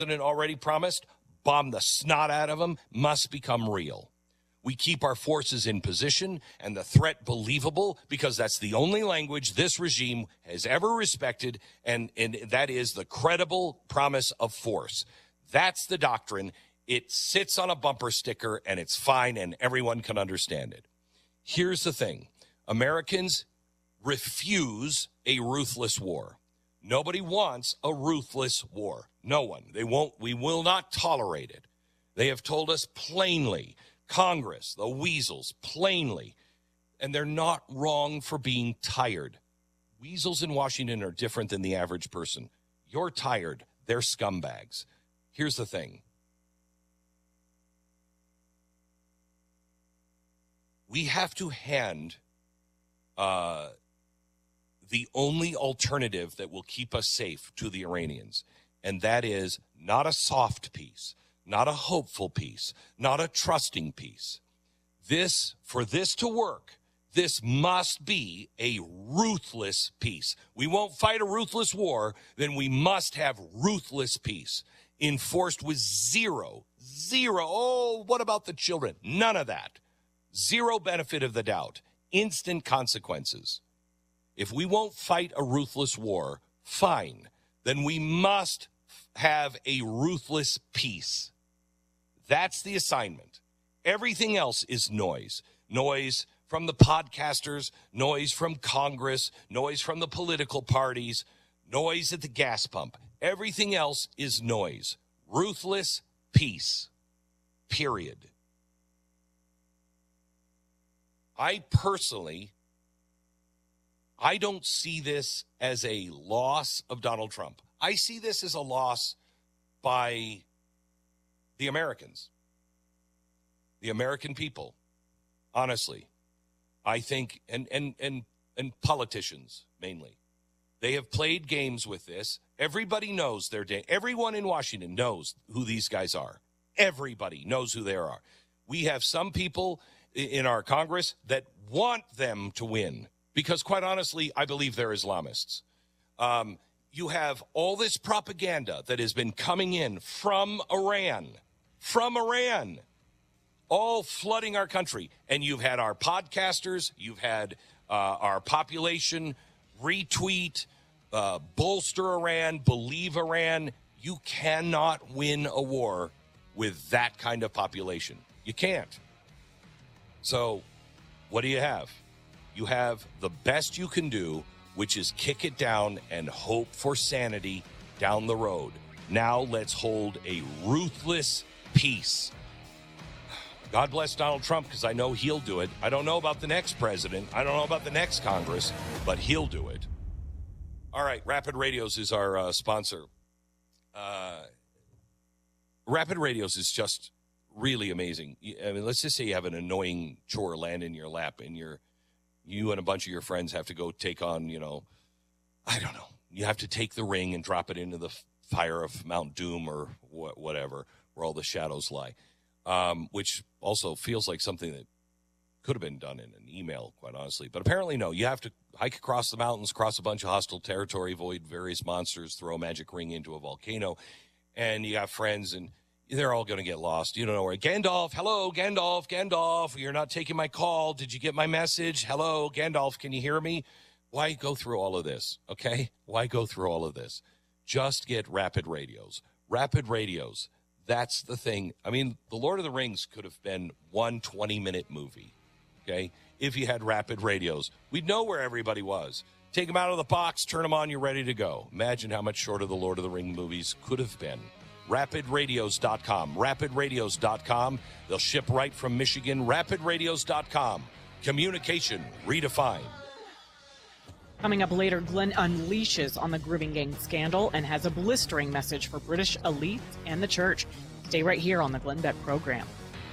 president already promised, bomb the snot out of them, must become real. We keep our forces in position and the threat believable because that's the only language this regime has ever respected, and that is the credible promise of force. That's the doctrine. It sits on a bumper sticker, and it's fine, and everyone can understand it. Here's the thing. Americans refuse a ruthless war. Nobody wants a ruthless war. No one. They won't. We will not tolerate it. They have told us plainly, Congress, the weasels, plainly, and they're not wrong for being tired. Weasels in Washington are different than the average person. You're tired. They're scumbags. Here's the thing. We have to hand the only alternative that will keep us safe to the Iranians, and that is not a soft peace, not a hopeful peace, not a trusting peace. For this to work, this must be a ruthless peace. We won't fight a ruthless war, then we must have ruthless peace, enforced with zero, oh, what about the children? None of that. Zero benefit of the doubt. Instant consequences. If we won't fight a ruthless war, fine. Then we must have a ruthless peace. That's the assignment. Everything else is noise. Noise from the podcasters, noise from Congress, noise from the political parties, noise at the gas pump. Everything else is noise. Ruthless peace. Period. I don't see this as a loss of Donald Trump. I see this as a loss by the Americans, the American people. Honestly, I think, and politicians mainly, they have played games with this. Everybody knows everyone in Washington knows who these guys are. Everybody knows who they are. We have some people in our Congress that want them to win because, quite honestly, I believe they're Islamists. You have all this propaganda that has been coming in from Iran, all flooding our country. And you've had our podcasters, you've had our population retweet, bolster Iran, believe Iran. You cannot win a war with that kind of population. You can't. So what do you have? You have the best you can do, which is kick it down and hope for sanity down the road. Now let's hold a ruthless peace. God bless Donald Trump, because I know he'll do it. I don't know about the next president. I don't know about the next Congress, but he'll do it. All right, Rapid Radios is our sponsor. Rapid Radios is just really amazing. I mean, let's just say you have an annoying chore land in your lap, and you and a bunch of your friends have to go take on, I don't know. You have to take the ring and drop it into the fire of Mount Doom or whatever, where all the shadows lie, which also feels like something that could have been done in an email, quite honestly. But apparently, no. You have to hike across the mountains, cross a bunch of hostile territory, avoid various monsters, throw a magic ring into a volcano, and you have friends, and they're all going to get lost. You don't know where. Gandalf, hello, Gandalf, you're not taking my call. Did you get my message? Hello, Gandalf, can you hear me? Why go through all of this, okay? Why go through all of this? Just get Rapid Radios. Rapid Radios, that's the thing. I mean, The Lord of the Rings could have been one 20-minute movie, okay? If you had Rapid Radios, we'd know where everybody was. Take them out of the box, turn them on, you're ready to go. Imagine how much shorter the Lord of the Rings movies could have been. RapidRadios.com. RapidRadios.com. They'll ship right from Michigan. RapidRadios.com. Communication redefined. Coming up later, Glenn unleashes on the grooming gang scandal and has a blistering message for British elites and the church. Stay right here on the Glenn Beck program.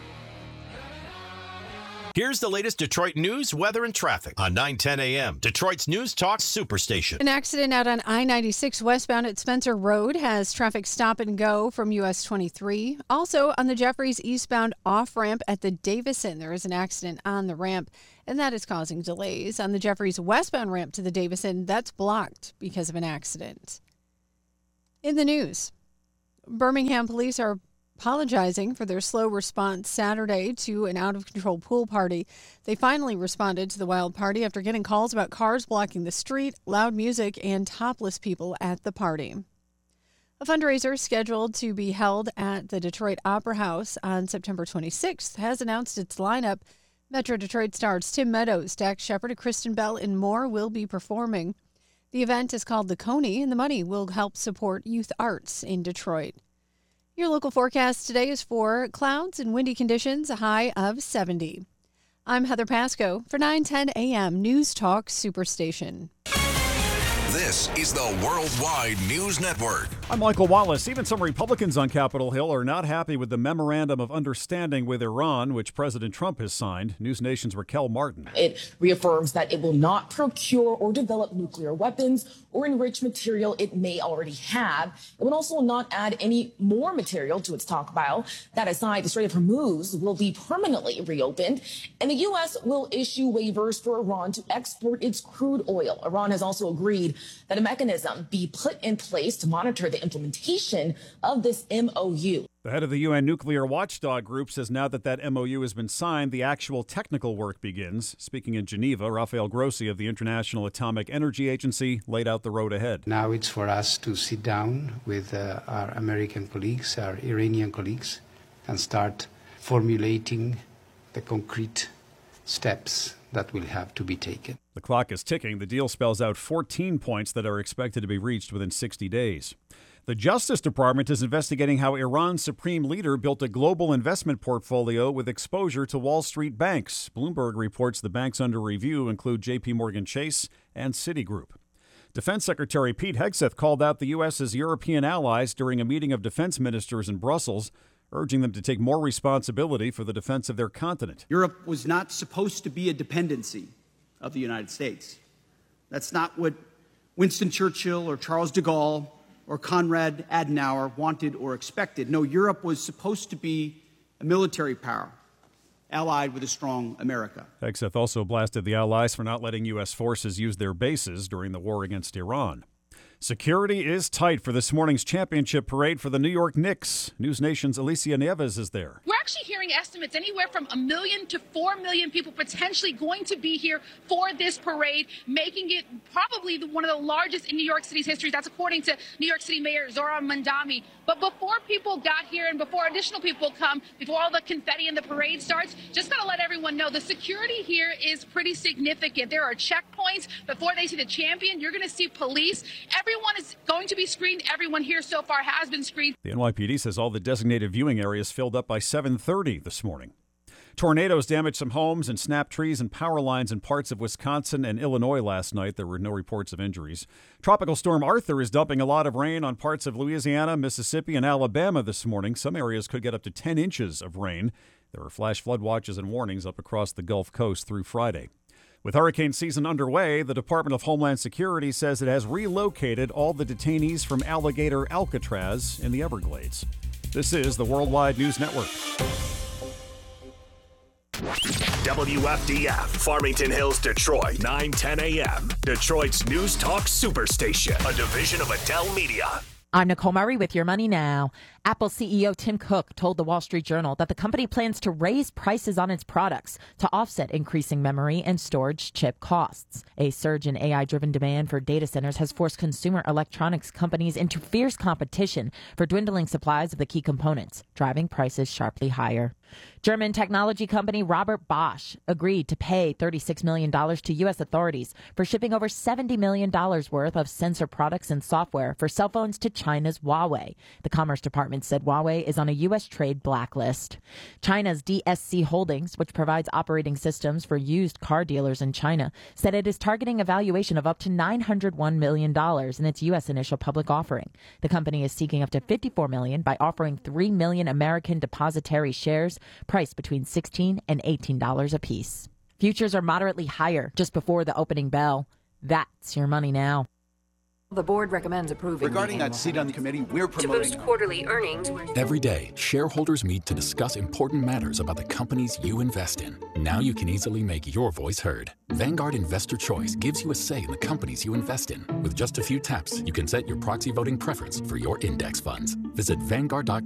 Here's the latest Detroit news, weather, and traffic on 9:10 a.m. Detroit's News Talk Superstation. An accident out on I-96 westbound at Spencer Road has traffic stop and go from US 23. Also on the Jeffries eastbound off-ramp at the Davison, there is an accident on the ramp, and that is causing delays. On the Jeffries westbound ramp to the Davison, that's blocked because of an accident. In the news, Birmingham police are apologizing for their slow response Saturday to an out-of-control pool party. They finally responded to the wild party after getting calls about cars blocking the street, loud music, and topless people at the party. A fundraiser scheduled to be held at the Detroit Opera House on September 26th has announced its lineup. Metro Detroit stars Tim Meadows, Dax Shepard, Kristen Bell, and more will be performing. The event is called the Coney, and the money will help support youth arts in Detroit. Your local forecast today is for clouds and windy conditions, a high of 70. I'm Heather Pasco for 9:10 a.m. News Talk Superstation. This is the Worldwide News Network. I'm Michael Wallace. Even some Republicans on Capitol Hill are not happy with the Memorandum of Understanding with Iran, which President Trump has signed. News Nation's Raquel Martin. It reaffirms that it will not procure or develop nuclear weapons or enrich material it may already have. It will also not add any more material to its stockpile. That aside, the Strait of Hormuz will be permanently reopened, and the U.S. will issue waivers for Iran to export its crude oil. Iran has also agreed that a mechanism be put in place to monitor the implementation of this MOU. The head of the UN Nuclear Watchdog Group says now that MOU has been signed, the actual technical work begins. Speaking in Geneva, Rafael Grossi of the International Atomic Energy Agency laid out the road ahead. Now it's for us to sit down with our American colleagues, our Iranian colleagues, and start formulating the concrete steps that will have to be taken. The clock is ticking. The deal spells out 14 points that are expected to be reached within 60 days. The Justice Department is investigating how Iran's supreme leader built a global investment portfolio with exposure to Wall Street banks. Bloomberg reports the banks under review include J.P. Morgan Chase and Citigroup. Defense Secretary Pete Hegseth called out the U.S.'s European allies during a meeting of defense ministers in Brussels, urging them to take more responsibility for the defense of their continent. Europe was not supposed to be a dependency of the United States. That's not what Winston Churchill or Charles de Gaulle or Konrad Adenauer wanted or expected. No, Europe was supposed to be a military power, allied with a strong America. Hegseth also blasted the allies for not letting U.S. forces use their bases during the war against Iran. Security is tight for this morning's championship parade for the New York Knicks. News Nation's Alicia Nieves is there. We're actually hearing estimates anywhere from 1 million to 4 million people potentially going to be here for this parade, making it probably one of the largest in New York City's history. That's according to New York City Mayor Zohran Mamdani. But before people got here and before additional people come, before all the confetti and the parade starts, just got to let everyone know the security here is pretty significant. There are checkpoints before they see the champion. You're going to see police. Everyone is going to be screened. Everyone here so far has been screened. The NYPD says all the designated viewing areas filled up by 7:30 this morning. Tornadoes damaged some homes and snapped trees and power lines in parts of Wisconsin and Illinois last night. There were no reports of injuries. Tropical Storm Arthur is dumping a lot of rain on parts of Louisiana, Mississippi, and Alabama this morning. Some areas could get up to 10 inches of rain. There are flash flood watches and warnings up across the Gulf Coast through Friday. With hurricane season underway, the Department of Homeland Security says it has relocated all the detainees from Alligator Alcatraz in the Everglades. This is the Worldwide News Network. WFDF, Farmington Hills, Detroit, 9:10 a.m. Detroit's News Talk Superstation, a division of Adele Media. I'm Nicole Murray with Your Money Now. Apple CEO Tim Cook told the Wall Street Journal that the company plans to raise prices on its products to offset increasing memory and storage chip costs. A surge in AI-driven demand for data centers has forced consumer electronics companies into fierce competition for dwindling supplies of the key components, driving prices sharply higher. German technology company Robert Bosch agreed to pay $36 million to U.S. authorities for shipping over $70 million worth of sensor products and software for cell phones to China's Huawei. The Commerce Department said Huawei is on a U.S. trade blacklist. China's DSC Holdings, which provides operating systems for used car dealers in China, said it is targeting a valuation of up to $901 million in its U.S. initial public offering. The company is seeking up to $54 million by offering 3 million American depositary shares, priced between $16 and $18 apiece. Futures are moderately higher just before the opening bell. That's Your Money Now. The board recommends approving. Regarding that seat on the committee, we're promoting. To boost quarterly earnings. Every day, shareholders meet to discuss important matters about the companies you invest in. Now you can easily make your voice heard. Vanguard Investor Choice gives you a say in the companies you invest in. With just a few taps, you can set your proxy voting preference for your index funds. Visit Vanguard.com